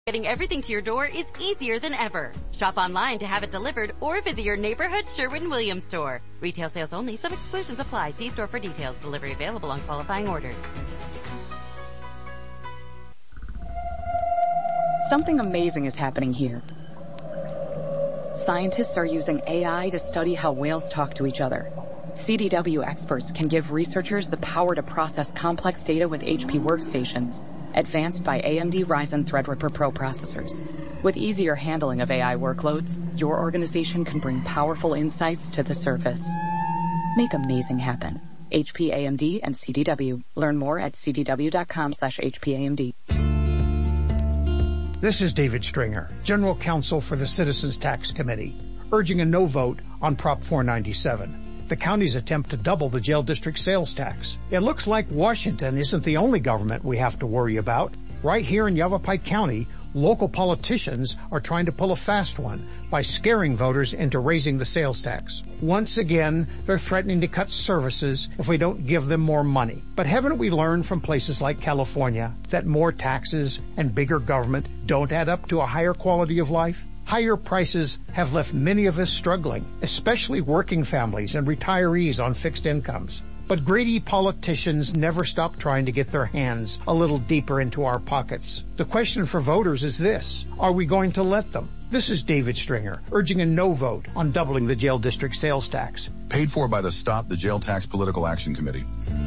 Getting everything to your door is easier than ever. Shop online to have it delivered or visit your neighborhood Sherwin-Williams store. Retail sales only. Some exclusions apply. See store for details. Delivery available on qualifying orders. Something amazing is happening here. Scientists are using AI to study how whales talk to each other. CDW experts can give researchers the power to process complex data with HP workstations, advanced by AMD Ryzen Threadripper Pro processors. With easier handling of AI workloads, your organization can bring powerful insights to the surface. Make amazing happen. HP, AMD, and CDW. Learn more at cdw.com/HPAMD. This is David Stringer, General Counsel for the Citizens Tax Committee, urging a no vote on Prop 497. The county's attempt to double the jail district sales tax. It looks like Washington isn't the only government we have to worry about. Right here in Yavapai County, local politicians are trying to pull a fast one by scaring voters into raising the sales tax. Once again, they're threatening to cut services if we don't give them more money. But haven't we learned from places like California that more taxes and bigger government don't add up to a higher quality of life? Higher prices have left many of us struggling, especially working families and retirees on fixed incomes. But greedy politicians never stop trying to get their hands a little deeper into our pockets. The question for voters is this: are we going to let them? This is David Stringer, urging a no vote on doubling the jail district sales tax. Paid for by the Stop the Jail Tax Political Action Committee.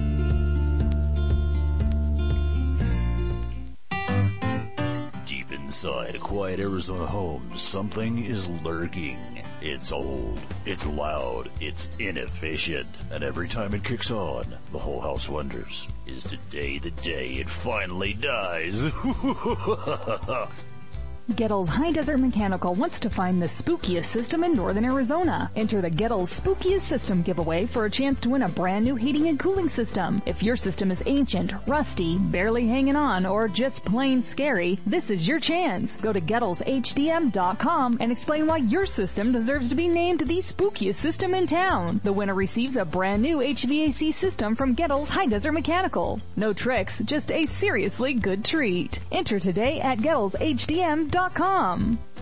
Inside a quiet Arizona home, something is lurking. It's old, it's loud, it's inefficient, and every time it kicks on, the whole house wonders, is today the day it finally dies? Gettles High Desert Mechanical wants to find the spookiest system in northern Arizona. Enter the Gettles Spookiest System giveaway for a chance to win a brand new heating and cooling system. If your system is ancient, rusty, barely hanging on, or just plain scary, this is your chance. Go to GettlesHDM.com and explain why your system deserves to be named the spookiest system in town. The winner receives a brand new HVAC system from Gettles High Desert Mechanical. No tricks, just a seriously good treat. Enter today at GettlesHDM.com.